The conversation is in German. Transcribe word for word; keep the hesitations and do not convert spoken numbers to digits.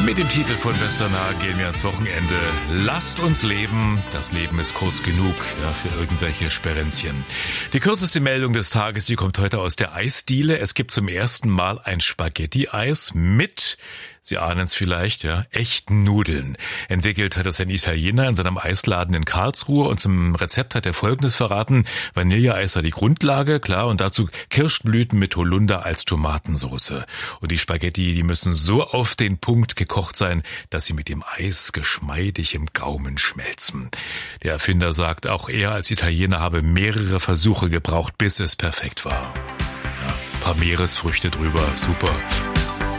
Mit dem Titel von Westernhagen gehen wir ans Wochenende. Lasst uns leben. Das Leben ist kurz genug, ja, für irgendwelche Sperenzchen. Die kürzeste Meldung des Tages, die kommt heute aus der Eisdiele. Es gibt zum ersten Mal ein Spaghetti-Eis mit, Sie ahnen es vielleicht, ja, echten Nudeln. Entwickelt hat es ein Italiener in seinem Eisladen in Karlsruhe und zum Rezept hat er Folgendes verraten. Vanilleeis sei die Grundlage, klar, und dazu Kirschblüten mit Holunder als Tomatensoße. Und die Spaghetti, die müssen so auf den Punkt gekocht sein, dass sie mit dem Eis geschmeidig im Gaumen schmelzen. Der Erfinder sagt, auch er als Italiener habe mehrere Versuche gebraucht, bis es perfekt war. Ja, ein paar Meeresfrüchte drüber, super.